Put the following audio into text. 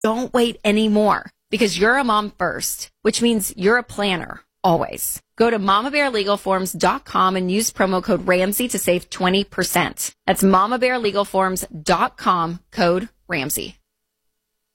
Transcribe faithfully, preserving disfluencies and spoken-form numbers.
Don't wait anymore because you're a mom first, which means you're a planner always. Go to mama bear legal forms dot com and use promo code Ramsey to save twenty percent. That's mama bear legal forms dot com, code Ramsey.